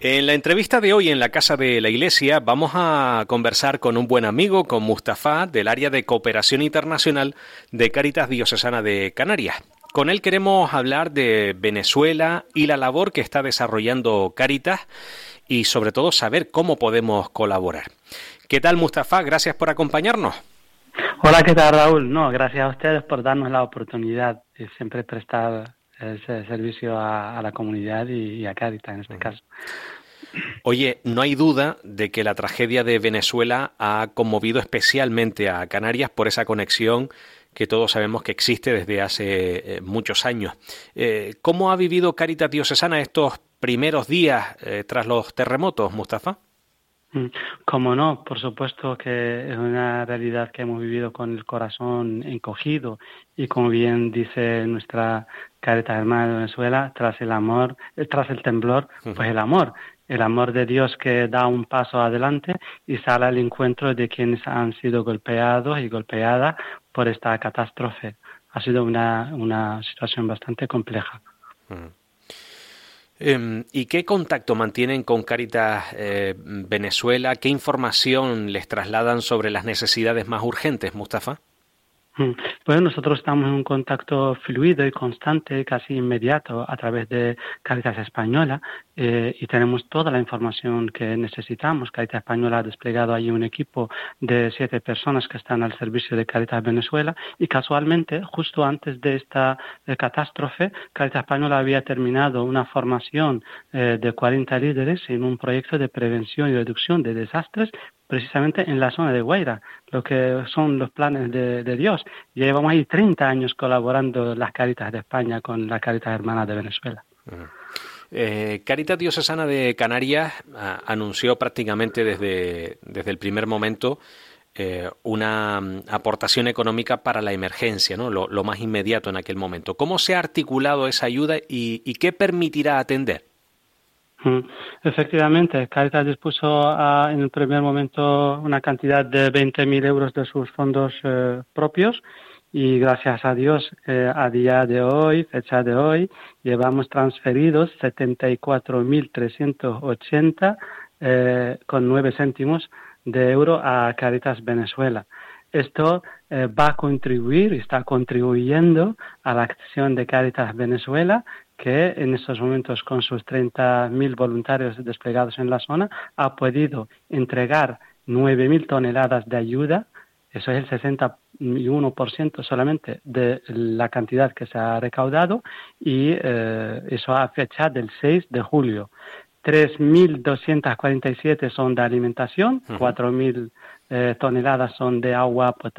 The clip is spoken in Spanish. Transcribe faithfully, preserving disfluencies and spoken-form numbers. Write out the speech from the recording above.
En la entrevista de hoy en la Casa de la Iglesia vamos a conversar con un buen amigo, con Mustafa, del área de cooperación internacional de Cáritas Diocesana de Canarias. Con él queremos hablar de Venezuela y la labor que está desarrollando Cáritas y sobre todo saber cómo podemos colaborar. ¿Qué tal, Mustafa? Gracias por acompañarnos. Hola, ¿qué tal, Raúl? No, gracias a ustedes por darnos la oportunidad de siempre prestar ese servicio a, a la comunidad y, y a Cáritas en este uh-huh. caso. Oye, no hay duda de que la tragedia de Venezuela ha conmovido especialmente a Canarias por esa conexión que todos sabemos que existe desde hace eh, muchos años. Eh, ¿Cómo ha vivido Cáritas Diocesana estos primeros días eh, tras los terremotos, Mustafa? Como no, por supuesto que es una realidad que hemos vivido con el corazón encogido y como bien dice nuestra Cáritas Hermana de Venezuela, tras el amor, tras el temblor, pues el amor. El amor de Dios que da un paso adelante y sale al encuentro de quienes han sido golpeados y golpeadas por esta catástrofe. Ha sido una, una situación bastante compleja. Uh-huh. Eh, ¿Y qué contacto mantienen con Cáritas eh, Venezuela? ¿Qué información les trasladan sobre las necesidades más urgentes, Mustafa? Bueno, nosotros estamos en un contacto fluido y constante, casi inmediato, a través de Cáritas Española eh, y tenemos toda la información que necesitamos. Cáritas Española ha desplegado ahí un equipo de siete personas que están al servicio de Cáritas Venezuela y casualmente, justo antes de esta eh, catástrofe, Cáritas Española había terminado una formación eh, de cuarenta líderes en un proyecto de prevención y reducción de desastres precisamente en la zona de Guaira, lo que son los planes de, de Dios. Llevamos ahí treinta años colaborando las Cáritas de España con la Cáritas Hermana de Venezuela. Uh-huh. Eh, Cáritas Diocesana de Canarias a, anunció prácticamente desde, desde el primer momento eh, una um, aportación económica para la emergencia, ¿no? Lo, lo más inmediato en aquel momento. ¿Cómo se ha articulado esa ayuda y, y qué permitirá atender? Efectivamente, Cáritas dispuso a, en el primer momento una cantidad de veinte mil euros de sus fondos eh, propios y gracias a Dios eh, a día de hoy, fecha de hoy, llevamos transferidos setenta y cuatro mil trescientos ochenta eh, con nueve céntimos de euro a Cáritas Venezuela. Esto eh, va a contribuir y está contribuyendo a la acción de Cáritas Venezuela, que en estos momentos con sus treinta mil voluntarios desplegados en la zona ha podido entregar nueve mil toneladas de ayuda. Eso es el sesenta y uno por ciento solamente de la cantidad que se ha recaudado y eh, eso a fecha del seis de julio. tres mil doscientas cuarenta y siete son de alimentación, uh-huh. cuatro mil eh, toneladas son de agua potable